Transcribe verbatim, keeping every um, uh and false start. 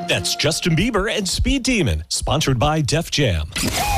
That's Justin Bieber and Speed Demon, sponsored by Def Jam.